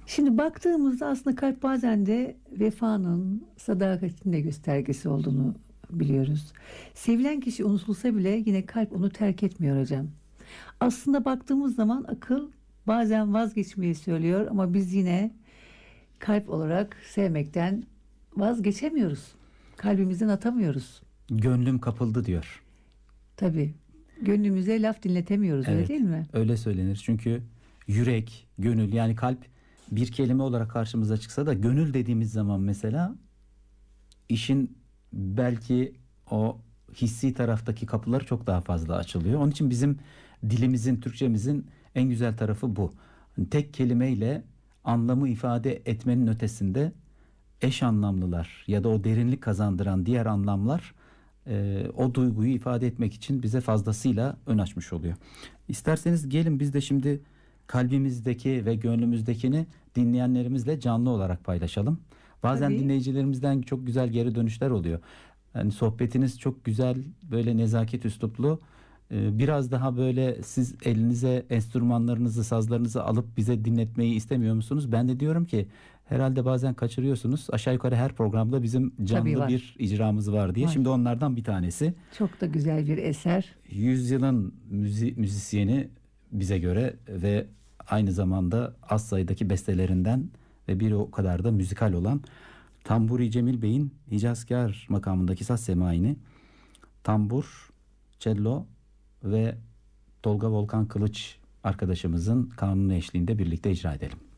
Şimdi baktığımızda aslında kalp bazen de vefanın, sadakatin de göstergesi olduğunu biliyoruz. Sevilen kişi unutulsa bile yine kalp onu terk etmiyor hocam. Aslında baktığımız zaman akıl bazen vazgeçmeyi söylüyor ama biz yine kalp olarak sevmekten vazgeçemiyoruz. Kalbimizden atamıyoruz. Gönlüm kapıldı diyor. Tabii. Gönlümüze laf dinletemiyoruz, öyle Evet, değil mi? öyle söylenir. Çünkü yürek, gönül, yani kalp bir kelime olarak karşımıza çıksa da gönül dediğimiz zaman mesela işin belki o hissi taraftaki kapılar çok daha fazla açılıyor. Onun için bizim dilimizin, Türkçemizin en güzel tarafı bu. Hani tek kelimeyle anlamı ifade etmenin ötesinde eş anlamlılar ya da o derinlik kazandıran diğer anlamlar o duyguyu ifade etmek için bize fazlasıyla ön açmış oluyor. İsterseniz gelin biz de şimdi kalbimizdeki ve gönlümüzdekini dinleyenlerimizle canlı olarak paylaşalım. Bazen Tabii. dinleyicilerimizden çok güzel geri dönüşler oluyor. Yani sohbetiniz çok güzel, böyle nezaket üsluplu. Biraz daha böyle siz elinize enstrümanlarınızı, sazlarınızı alıp bize dinletmeyi istemiyor musunuz? Ben de diyorum ki herhalde bazen kaçırıyorsunuz. Aşağı yukarı her programda bizim Tabii canlı var. bir icramız var diye. Şimdi Var. onlardan bir tanesi. Çok da güzel bir eser. Yüzyılın müzisyeni bize göre ve aynı zamanda az sayıdaki bestelerinden ve bir o kadar da müzikal olan Tamburi Cemil Bey'in Hicazkar makamındaki saz semaini tambur, cello ve Tolga Volkan Kılıç arkadaşımızın kanunu eşliğinde birlikte icra edelim.